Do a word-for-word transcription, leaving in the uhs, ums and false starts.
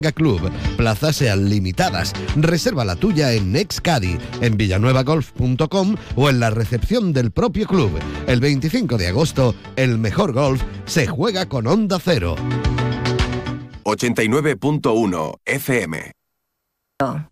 Club, plazas sean limitadas. Reserva la tuya en Nexcadi, en villanueva golf punto com o en la recepción del propio club. El veinticinco de agosto, el mejor golf se juega con Onda Cero. ochenta y nueve punto uno F M.